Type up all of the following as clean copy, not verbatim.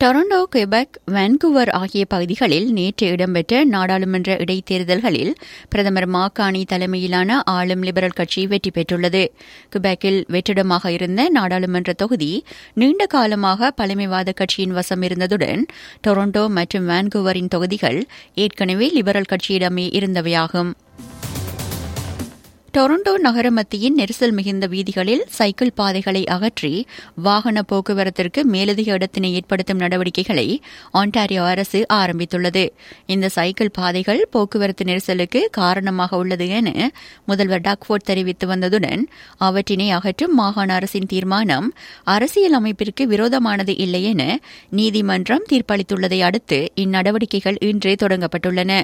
Toronto, quebec, Vancouver ஆகிய பகுதிகளில் நேற்று இடம்பெற்ற நாடாளுமன்ற இடைத்தேர்தல்களில் பிரதமர் மாக்கானி தலைமையிலான ஆளும் லிபரல் கட்சி வெற்றி பெற்றுள்ளது. quebecல் வெற்றிடமாக இருந்த நாடாளுமன்ற தொகுதி நீண்ட காலமாக பழமைவாத கட்சியின் வசம் இருந்ததுடன் டொரண்டோ மற்றும் வான்கூவரின் தொகுதிகள் ஏற்கனவே லிபரல் கட்சியிடமே இருந்தவையாகும். டொரண்டோ நகர மத்தியின் நெரிசல் மிகுந்த வீதிகளில் சைக்கிள் பாதைகளை அகற்றி வாகன போக்குவரத்திற்கு மேலதிக இடத்தினை ஏற்படுத்தும் நடவடிக்கைகளை ஆன்டாரியோ அரசு ஆரம்பித்துள்ளது. இந்த சைக்கிள் பாதைகள் போக்குவரத்து நெரிசலுக்கு காரணமாக உள்ளது என முதல்வர் டக்ஃபோர்ட் தெரிவித்து வந்ததுடன் அவற்றினை அகற்றும் மாகாண அரசின் தீர்மானம் அரசியல் அமைப்பிற்கு விரோதமானது இல்லை என நீதிமன்றம் தீர்ப்பளித்துள்ளதை அடுத்து இந்நடவடிக்கைகள் இன்று தொடங்கப்பட்டுள்ளன.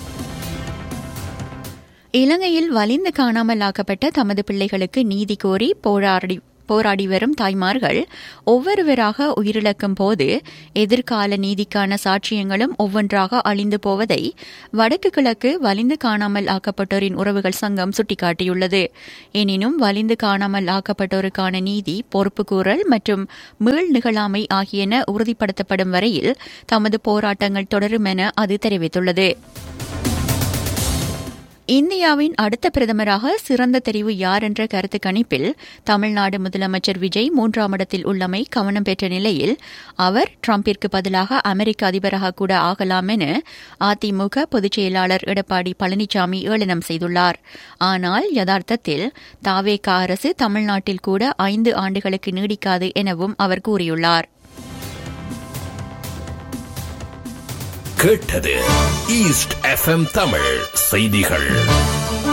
இலங்கையில் வலிந்து காணாமல் ஆக்கப்பட்ட தமது பிள்ளைகளுக்கு நீதி கோரி போராடி வரும் தாய்மார்கள் ஒவ்வொருவராக உயிரிழக்கும் போது எதிர்கால நீதிக்கான சாட்சியங்களும் ஒவ்வொன்றாக அழிந்து போவதை வடக்கு கிழக்கு வலிந்து காணாமல் ஆக்கப்பட்டோரின் உறவுகள் சங்கம் சுட்டிக்காட்டியுள்ளது. எனினும் வலிந்து காணாமல் ஆக்கப்பட்டோருக்கான நீதி, பொறுப்புக்கூறல் மற்றும் மீள் நிகழாமை ஆகியன உறுதிப்படுத்தப்படும் வரையில் தமது போராட்டங்கள் தொடரும் என அது தெரிவித்துள்ளது. இந்தியாவின் அடுத்த பிரதமராக சிறந்த தெரிவு யார் என்ற கருத்து கணிப்பில் தமிழ்நாடு முதலமைச்சர் விஜய் 3ஆம் இடத்தில் உள்ளமை கவனம் பெற்ற நிலையில் அவர் டிரம்பிற்கு பதிலாக அமெரிக்க அதிபராக கூட ஆகலாம் என அதிமுக பொதுச் செயலாளர் எடப்பாடி பழனிசாமி ஏளனம் செய்துள்ளார். ஆனால் யதார்த்தத்தில் தாவேக அரசு தமிழ்நாட்டில் கூட 5 ஆண்டுகளுக்கு நீடிக்காது எனவும் அவர் கூறியுள்ளார். கேட்டது ஈஸ்ட் எஃப்எம் தமிழ் செய்திகள்.